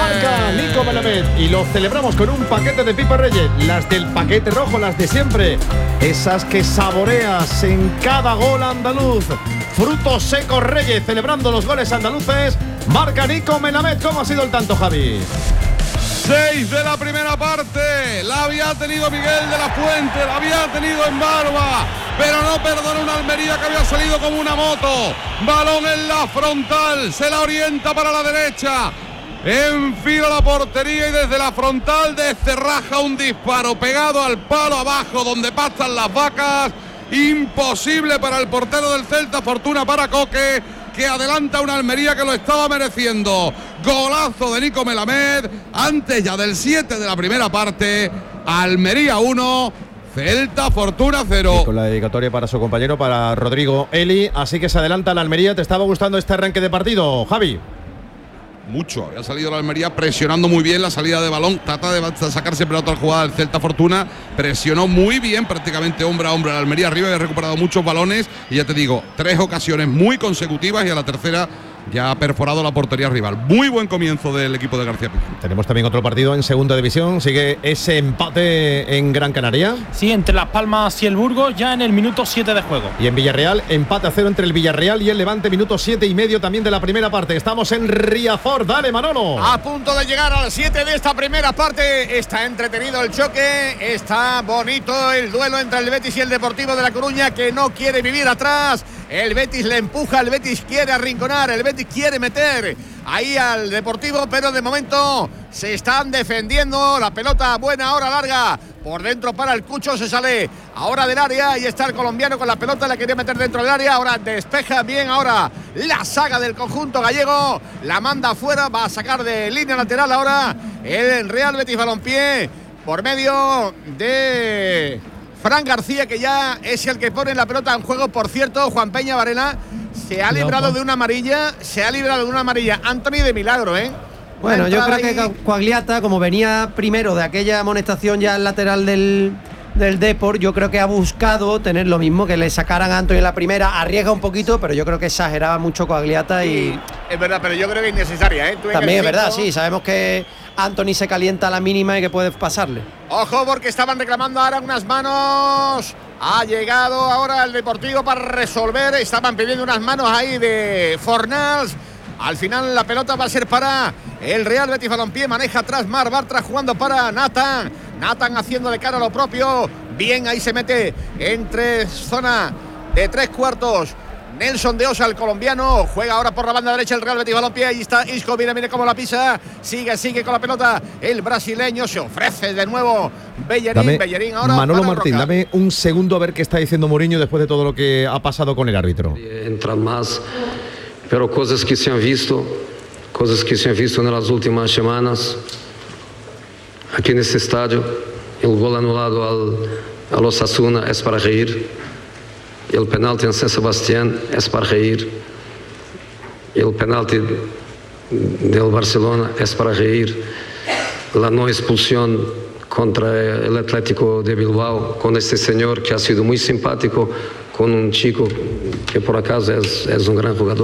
Marca Nico Melamed y lo celebramos con un paquete de pipas Reyes, las del paquete rojo, las de siempre, esas que saboreas en cada gol andaluz. Frutos secos Reyes, celebrando los goles andaluces. Marca Nico Melamed. ¿Cómo ha sido el tanto, Javi? 6 de la primera parte, la había tenido Miguel de la Fuente, la había tenido en barba, pero no perdonó una Almería que había salido como una moto. Balón en la frontal, se la orienta para la derecha, enfila la portería y desde la frontal descerraja un disparo pegado al palo abajo donde pastan las vacas. Imposible para el portero del Celta, fortuna para Coque, que adelanta una Almería que lo estaba mereciendo. Golazo de Nico Melamed, antes ya del 7 de la primera parte. Almería 1, Celta Fortuna 0. Con la dedicatoria para su compañero, para Rodrigo Eli. Así que se adelanta la Almería. ¿Te estaba gustando este arranque de partido, Javi? Mucho, había salido la Almería presionando muy bien la salida de balón, trata de sacarse pelota al jugada del Celta Fortuna, presionó muy bien prácticamente hombre a hombre la Almería arriba, y ha recuperado muchos balones y ya te digo, 3 ocasiones muy consecutivas y a la tercera ya ha perforado la portería rival. Muy buen comienzo del equipo de García Pizjuán. Tenemos también otro partido en segunda división. Sigue ese empate en Gran Canaria. Sí, entre Las Palmas y el Burgos, ya en el minuto 7 de juego. Y en Villarreal, empate a 0 entre el Villarreal y el Levante, minuto 7 y medio también de la primera parte. Estamos en Riazor. Dale, Manolo. A punto de llegar al 7 de esta primera parte. Está entretenido el choque, está bonito el duelo entre el Betis y el Deportivo de La Coruña, que no quiere vivir atrás. El Betis le empuja, el Betis quiere arrinconar, el Betis quiere meter ahí al Deportivo, pero de momento se están defendiendo. La pelota buena, ahora larga, por dentro para el Cucho, se sale ahora del área y está el colombiano con la pelota, la quería meter dentro del área, ahora despeja bien, ahora la saga del conjunto gallego, la manda afuera, va a sacar de línea lateral ahora el Real Betis Balompié por medio de Fran García, que ya es el que pone la pelota en juego. Por cierto, Juan Peña Varela se ha librado de una amarilla, Anthony de milagro, ¿eh? Bueno, yo creo que Coagliata, como venía primero de aquella amonestación ya al lateral del Depor, yo creo que ha buscado tener lo mismo, que le sacaran a Anthony en la primera, arriesga un poquito, pero yo creo que exageraba mucho Coagliata y… Es verdad, pero yo creo que es innecesaria, ¿eh? También es verdad, sí, sabemos que Anthony se calienta a la mínima y que puede pasarle. Ojo, porque estaban reclamando ahora unas manos. Ha llegado ahora el Deportivo para resolver. Estaban pidiendo unas manos ahí de Fornals. Al final la pelota va a ser para el Real Betis Balompié. Maneja atrás Mar Bartra, jugando para Nathan. Nathan haciendo de cara a lo propio. Bien, ahí se mete entre zona de 3/4. Nelson de Osa, el colombiano, juega ahora por la banda derecha el Real Betis Balompié. Ahí está Isco, mire cómo la pisa. Sigue con la pelota el brasileño. Se ofrece de nuevo Bellerín ahora. Manolo Martín, Roca. Dame un segundo a ver qué está diciendo Mourinho después de todo lo que ha pasado con el árbitro. Entrar más, pero cosas que se han visto en las últimas semanas aquí en este estadio. El gol anulado al Osasuna es para reír. El penalti en San Sebastián es para reír. El penalti del Barcelona es para reír. La no expulsión contra el Atlético de Bilbao con este señor que ha sido muy simpático, con un chico que por acaso es un gran jugador.